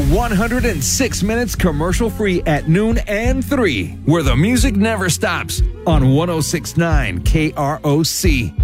106 minutes commercial free at noon and 3, where the music never stops on 1069 KROC.